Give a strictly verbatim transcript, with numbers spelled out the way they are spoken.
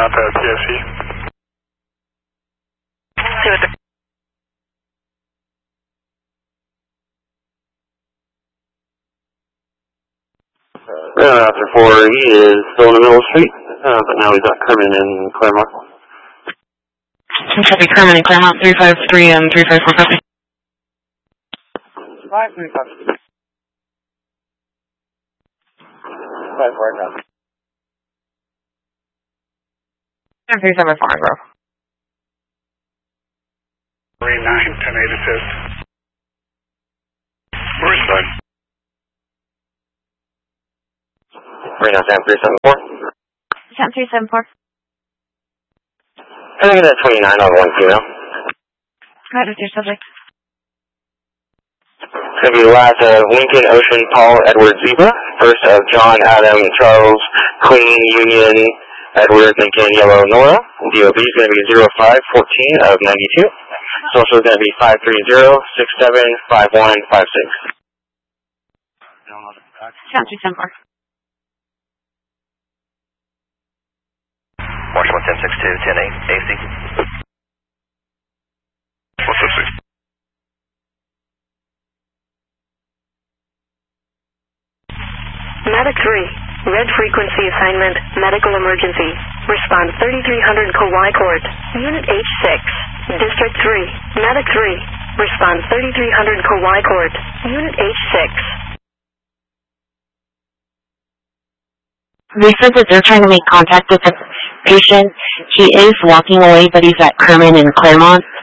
out the P S C. See what the... Round after four, he is still in the middle of the street, uh, but now he's at Kerman and Claremont. Copy, Kerman and Claremont, three five three and three five four, copy. five three five. five four, copy. three seven four, bro. three nine, ten eight assist. Where's that? Right now, Sam three seven four. Sam three seven four. I think it's twenty-nine on one female. Right with your subject. It's going to be the last of Lincoln, Ocean, Paul, Edward, Zebra. First of John, Adam, Charles, Queen, Union, Edward, Lincoln, Yellow, Nora. D O B is going to be zero five fourteen of ninety-two. Social is going to be five three zero six seven five one five six. Sam three seven four. Washington ten six two, ten eight, A C. What's this? Medic three, red frequency assignment, medical emergency. Response thirty-three hundred Kauai Court, Unit H six. District three, Medic three, response thirty-three hundred Kauai Court, Unit H six. They said that they're trying to make contact with the patient. He is walking away, but he's at Kerman and Claremont.